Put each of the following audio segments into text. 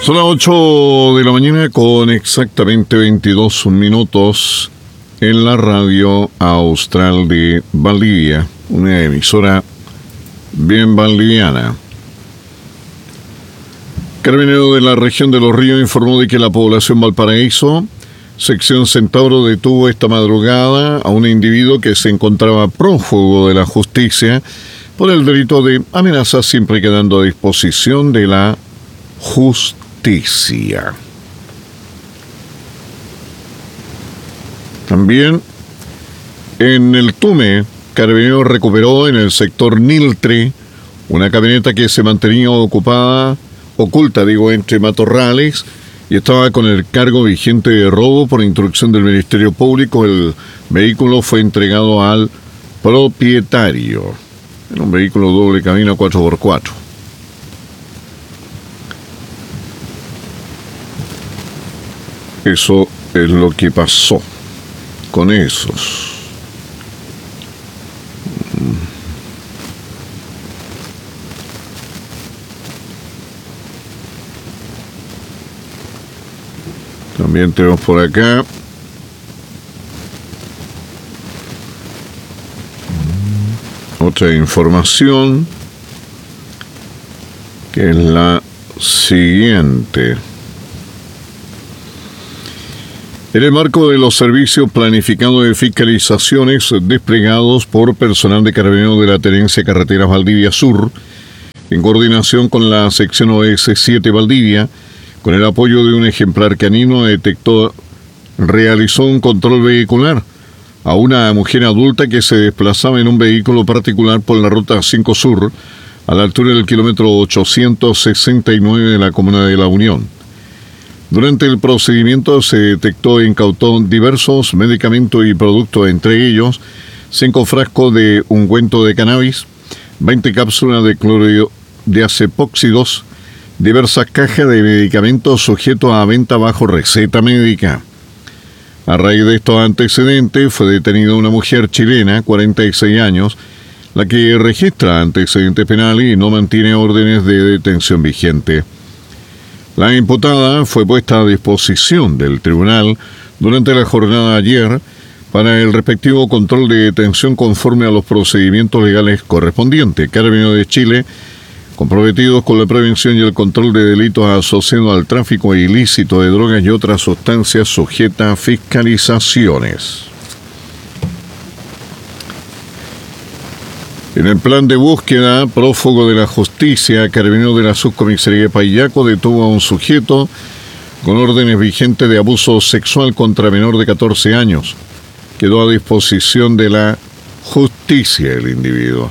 Son las 8 de la mañana con exactamente 22 minutos en la radio austral de Valdivia, una emisora bien valdiviana. Carabinero de la región de Los Ríos informó de que la población Valparaíso, sección Centauro, detuvo esta madrugada a un individuo que se encontraba prófugo de la justicia por el delito de amenaza, siempre quedando a disposición de la justicia. También en el Tume, Carabinero recuperó en el sector Niltre una camioneta que se mantenía oculta entre matorrales y estaba con el cargo vigente de robo por instrucción del Ministerio Público. El vehículo fue entregado al propietario. Era un vehículo doble cabina 4x4. Eso es lo que pasó con esos. También tenemos por acá otra información que es la siguiente. En el marco de los servicios planificados de fiscalizaciones desplegados por personal de Carabineros de la Tenencia Carreteras Valdivia Sur, en coordinación con la sección OS7 Valdivia, con el apoyo de un ejemplar canino, realizó un control vehicular a una mujer adulta que se desplazaba en un vehículo particular por la ruta 5 Sur, a la altura del kilómetro 869 de la comuna de La Unión. Durante el procedimiento se detectó e incautó diversos medicamentos y productos, entre ellos 5 frascos de ungüento de cannabis, 20 cápsulas de cloruro de acepóxidos, diversas cajas de medicamentos sujetos a venta bajo receta médica. A raíz de estos antecedentes fue detenida una mujer chilena, 46 años, la que registra antecedentes penales y no mantiene órdenes de detención vigente. La imputada fue puesta a disposición del tribunal durante la jornada de ayer para el respectivo control de detención conforme a los procedimientos legales correspondientes. Carabineros de Chile, comprometidos con la prevención y el control de delitos asociados al tráfico ilícito de drogas y otras sustancias, sujeta a fiscalizaciones. En el plan de búsqueda prófugo de la justicia, Carabineros de la Subcomisaría de Payaco detuvo a un sujeto con órdenes vigentes de abuso sexual contra menor de 14 años. Quedó a disposición de la justicia el individuo.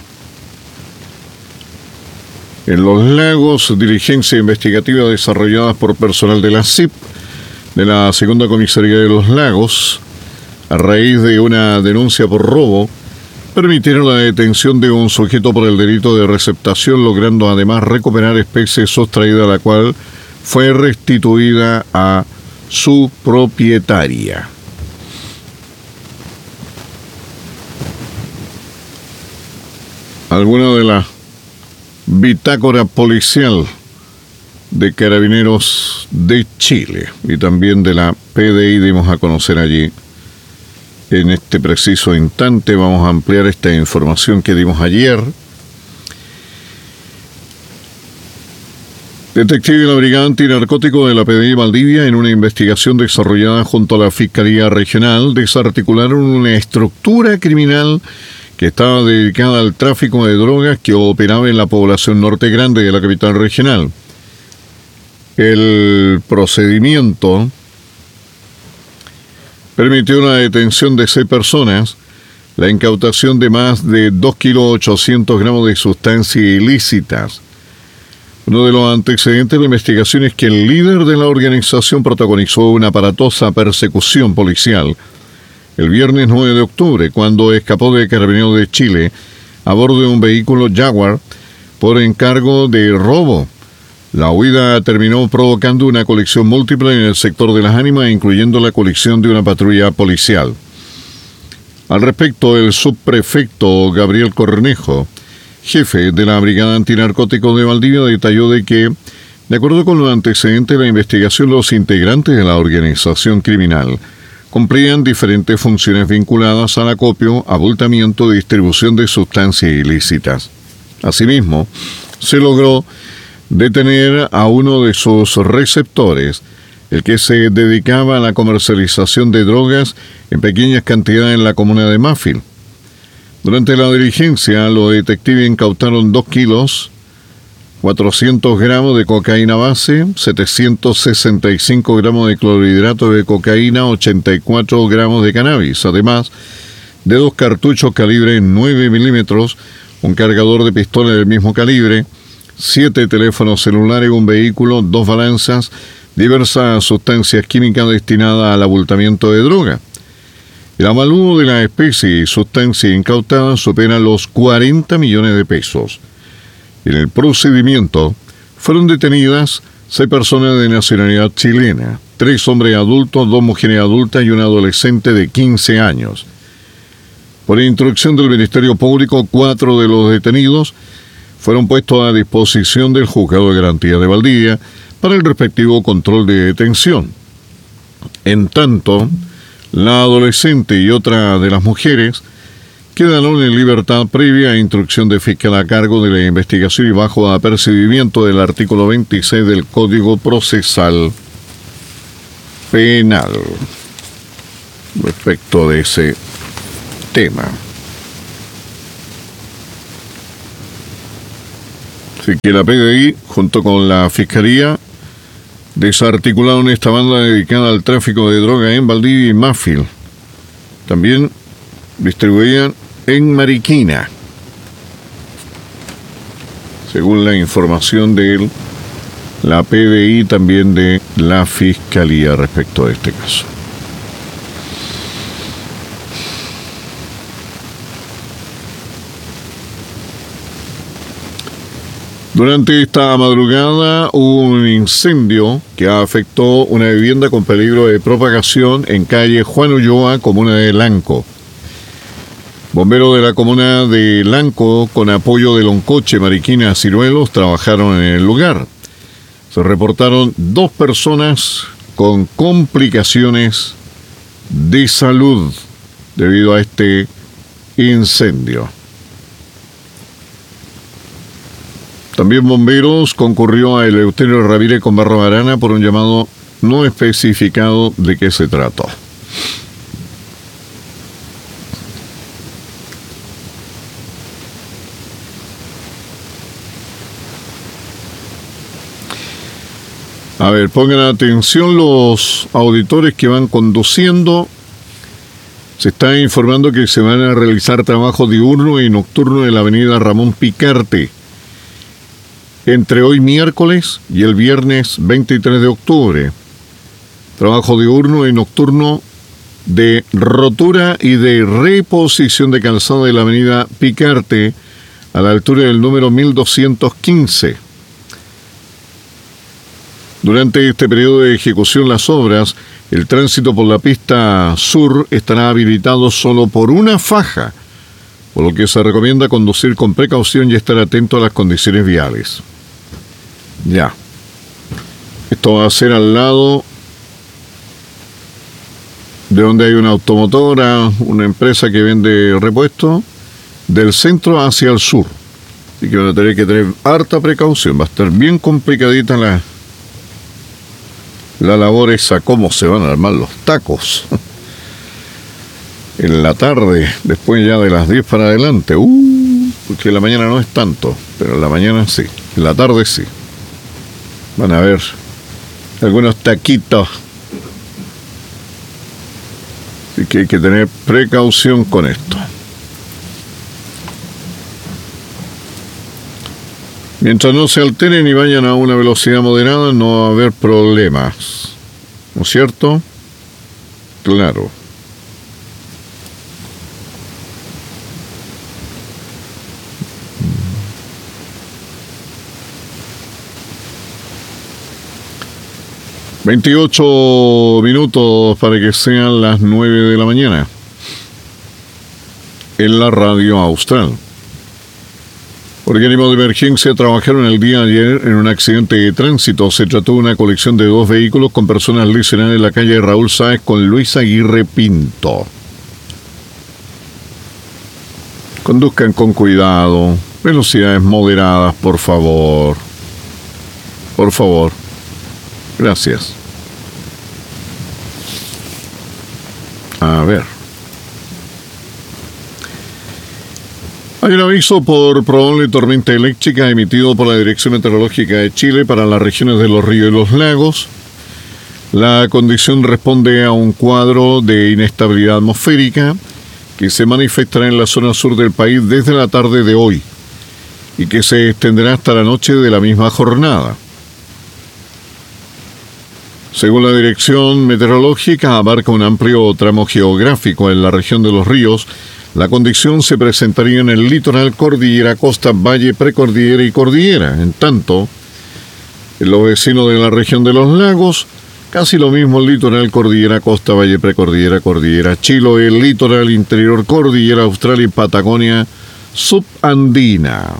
En Los Lagos, diligencia investigativa desarrollada por personal de la CIP, de la Segunda Comisaría de Los Lagos, a raíz de una denuncia por robo, permitieron la detención de un sujeto por el delito de receptación, logrando además recuperar especie sustraída, la cual fue restituida a su propietaria. Alguna de las bitácora policial de Carabineros de Chile y también de la PDI dimos a conocer allí. En este preciso instante vamos a ampliar esta información que dimos ayer. Detective de la Brigada Antinarcótico de la PDI Valdivia, en una investigación desarrollada junto a la Fiscalía Regional, desarticularon una estructura criminal que estaba dedicada al tráfico de drogas que operaba en la población Norte Grande de la capital regional. El procedimiento permitió la detención de 6 personas, la incautación de más de 2,8 kg de sustancias ilícitas. Uno de los antecedentes de la investigación es que el líder de la organización protagonizó una aparatosa persecución policial el viernes 9 de octubre, cuando escapó de Carabineros de Chile a bordo de un vehículo Jaguar por encargo de robo. La huida terminó provocando una colisión múltiple en el sector de Las Ánimas, incluyendo la colisión de una patrulla policial. Al respecto, el subprefecto Gabriel Cornejo, jefe de la Brigada Antinarcóticos de Valdivia, detalló de que De acuerdo con los antecedentes de la investigación, los integrantes de la organización criminal cumplían diferentes funciones vinculadas al acopio, abultamiento y distribución de sustancias ilícitas. Asimismo, se logró detener a uno de sus receptores, el que se dedicaba a la comercialización de drogas en pequeñas cantidades en la comuna de Mafil. Durante la diligencia, los detectives incautaron 2 kilos, 400 gramos de cocaína base, 765 gramos de clorhidrato de cocaína, 84 gramos de cannabis, además de 2 cartuchos calibre 9 milímetros, un cargador de pistola del mismo calibre, 7 teléfonos celulares, un vehículo, 2 balanzas, diversas sustancias químicas destinadas al abultamiento de droga. El avalúo de la especie y sustancia incautada supera los 40 millones de pesos. En el procedimiento fueron detenidas 6 personas de nacionalidad chilena, 3 hombres adultos, 2 mujeres adultas y un adolescente de 15 años. Por instrucción del Ministerio Público, 4 de los detenidos fueron puestos a disposición del Juzgado de Garantía de Valdivia para el respectivo control de detención. En tanto, la adolescente y otra de las mujeres quedaron en libertad previa a instrucción de fiscal a cargo de la investigación y bajo apercibimiento del artículo 26 del Código Procesal Penal. Respecto de ese tema. Así que la PDI, junto con la Fiscalía, desarticularon esta banda dedicada al tráfico de droga en Valdivia y Mafil. También distribuían en Mariquina, según la información de la PDI, también de la Fiscalía respecto a este caso. Durante esta madrugada hubo un incendio que afectó una vivienda con peligro de propagación en calle Juan Ulloa, comuna de Lanco. Bomberos de la comuna de Lanco, con apoyo de Loncoche, Mariquina, Ciruelos, trabajaron en el lugar. Se reportaron 2 personas con complicaciones de salud debido a este incendio. También bomberos concurrió a Eleuterio Ramírez con Barro Arana por un llamado no especificado de qué se trató. A ver, pongan atención los auditores que van conduciendo. Se está informando que se van a realizar trabajos diurno y nocturno en la avenida Ramón Picarte entre hoy miércoles y el viernes 23 de octubre. Trabajo diurno y nocturno de rotura y de reposición de calzado de la avenida Picarte a la altura del número 1215. Durante este periodo de ejecución las obras, el tránsito por la pista sur estará habilitado solo por una faja, por lo que se recomienda conducir con precaución y estar atento a las condiciones viales. Ya. Esto va a ser al lado de donde hay una automotora, una empresa que vende repuestos, del centro hacia el sur. Así que van a tener que tener harta precaución. Va a estar bien complicadita la labor esa, cómo se van a armar los tacos. En la tarde, después ya de las 10 para adelante. Porque en la mañana no es tanto, pero en la mañana sí. En la tarde sí. Van a ver algunos taquitos. Así que hay que tener precaución con esto. Mientras no se alteren y vayan a una velocidad moderada, no va a haber problemas. ¿No es cierto? Claro. ...28 minutos para que sean las 9 de la mañana... ...en la radio Austral. Organismos de emergencia trabajaron el día de ayer en un accidente de tránsito. Se trató de una colisión de dos vehículos con personas lesionadas en la calle Raúl Sáez con Luis Aguirre Pinto. Conduzcan con cuidado, velocidades moderadas, por favor. Por favor. Gracias. A ver. Hay un aviso por probable tormenta eléctrica emitido por la Dirección Meteorológica de Chile para las regiones de los ríos y los lagos. La condición responde a un cuadro de inestabilidad atmosférica que se manifestará en la zona sur del país desde la tarde de hoy y que se extenderá hasta la noche de la misma jornada. Según la Dirección Meteorológica, abarca un amplio tramo geográfico en la región de los ríos. La condición se presentaría en el litoral, cordillera, costa, valle, precordillera y cordillera. En tanto, en los vecinos de la región de los lagos, casi lo mismo: el litoral, cordillera, costa, valle, precordillera, cordillera, Chiloé, el litoral interior, cordillera austral y Patagonia subandina.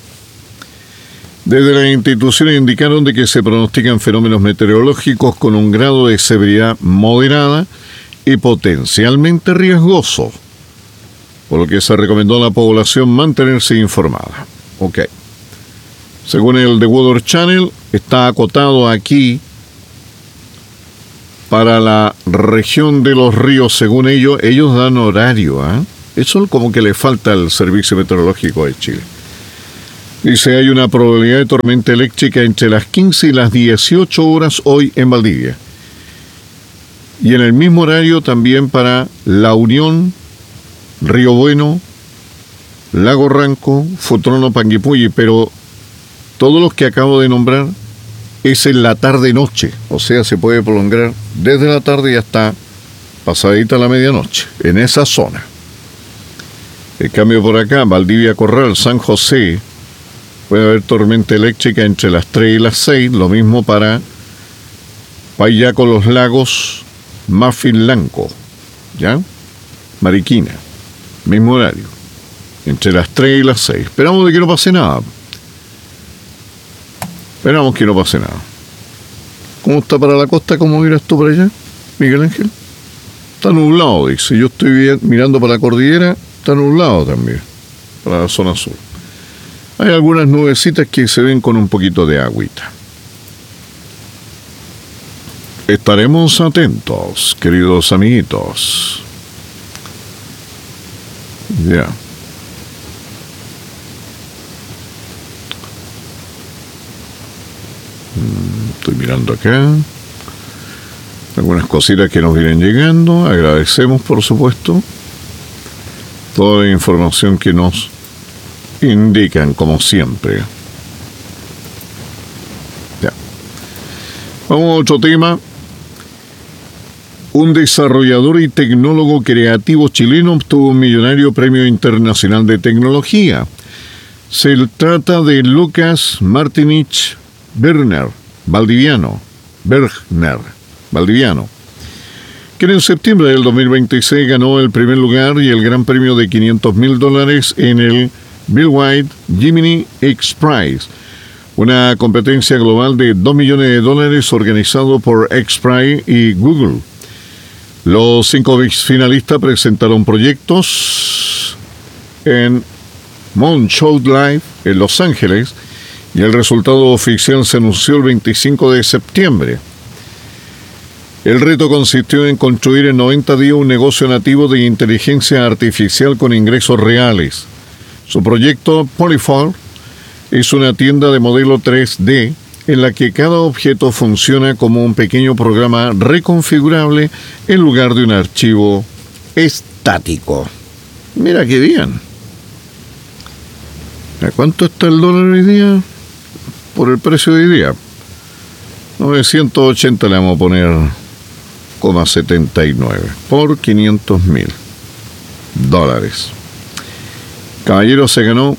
Desde las instituciones indicaron de que se pronostican fenómenos meteorológicos con un grado de severidad moderada y potencialmente riesgoso, por lo que se recomendó a la población mantenerse informada. Ok. Según el The Weather Channel, está acotado aquí para la región de los ríos. Según ellos dan horario, Eso como que le falta al Servicio Meteorológico de Chile. Dice, hay una probabilidad de tormenta eléctrica entre las 15 y las 18 horas hoy en Valdivia. Y en el mismo horario también para La Unión, Río Bueno, Lago Ranco, Futrono, Panguipulli, pero todos los que acabo de nombrar es en la tarde-noche, o sea, se puede prolongar desde la tarde y hasta pasadita la medianoche, en esa zona. El cambio por acá, Valdivia, Corral, San José, puede haber tormenta eléctrica entre las 3 y las 6, lo mismo para Payaco, Los Lagos, Mafillanco, ¿ya? Mariquina. Mismo horario, entre las 3 y las 6. Esperamos de que no pase nada. Esperamos que no pase nada. ¿Cómo está para la costa? ¿Cómo miras tú para allá, Miguel Ángel? Está nublado, dice. Yo estoy mirando para la cordillera, está nublado también, para la zona sur. Hay algunas nubecitas que se ven con un poquito de agüita. Estaremos atentos, queridos amiguitos. Ya. Estoy mirando acá algunas cositas que nos vienen llegando. Agradecemos, por supuesto, toda la información que nos indican, como siempre. Ya. Vamos a otro tema. Un desarrollador y tecnólogo creativo chileno obtuvo un millonario premio internacional de tecnología. Se trata de Lucas Martinich Bergner, valdiviano, que en septiembre del 2026 ganó el primer lugar y el gran premio de $500,000 en el Bill White Gemini X Prize, una competencia global de $2 millones organizado por X Prize y Google. Los 5 finalistas presentaron proyectos en Moonshot Live en Los Ángeles y el resultado oficial se anunció el 25 de septiembre. El reto consistió en construir en 90 días un negocio nativo de inteligencia artificial con ingresos reales. Su proyecto, Polyfall, es una tienda de modelo 3D en la que cada objeto funciona como un pequeño programa reconfigurable en lugar de un archivo estático. Mira qué bien. ¿A cuánto está el dólar hoy día? Por el precio de hoy día. 980 le vamos a poner, 0,79 por $500,000. Caballero se ganó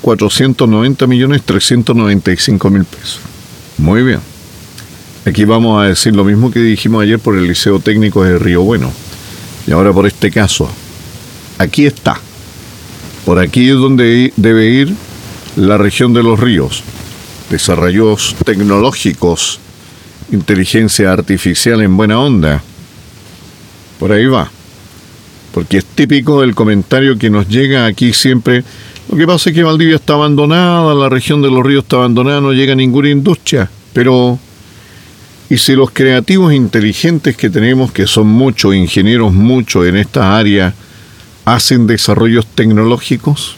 490.395.000 pesos. Muy bien. Aquí vamos a decir lo mismo que dijimos ayer por el Liceo Técnico de Río Bueno. Y ahora por este caso. Aquí está. Por aquí es donde debe ir la región de los ríos, desarrollos tecnológicos, inteligencia artificial en buena onda. Por ahí va. Porque es típico el comentario que nos llega aquí siempre. Lo que pasa es que Valdivia está abandonada, la región de los ríos está abandonada, no llega ninguna industria. Pero, ¿y si los creativos inteligentes que tenemos, que son muchos, ingenieros muchos en esta área, hacen desarrollos tecnológicos?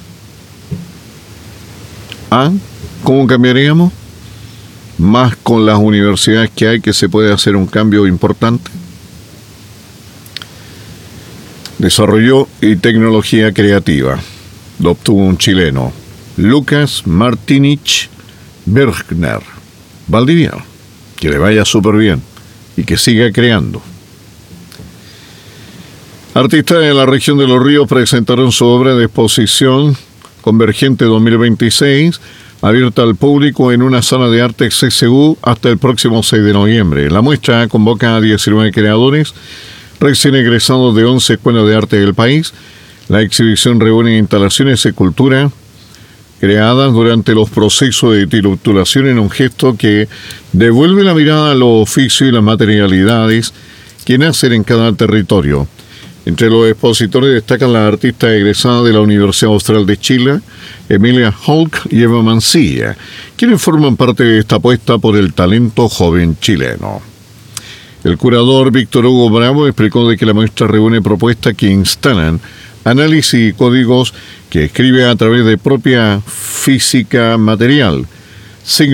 ¿Ah? ¿Cómo cambiaríamos? Más con las universidades que hay, que se puede hacer un cambio importante. Desarrollo y tecnología creativa. Lo obtuvo un chileno, Lucas Martinich Bergner, valdiviano. Que le vaya súper bien y que siga creando. Artistas de la región de los ríos presentaron su obra de exposición Convergente 2026, abierta al público en una sala de arte CCU hasta el próximo 6 de noviembre. La muestra convoca a 19 creadores recién egresados de 11 escuelas de arte del país. La exhibición reúne instalaciones de cultura creadas durante los procesos de titulación en un gesto que devuelve la mirada a los oficios y las materialidades que nacen en cada territorio. Entre los expositores destacan las artistas egresadas de la Universidad Austral de Chile, Emilia Hulk y Eva Mancilla, quienes forman parte de esta apuesta por el talento joven chileno. El curador Víctor Hugo Bravo explicó de que la muestra reúne propuestas que instalan análisis y códigos que escribe a través de propia física material,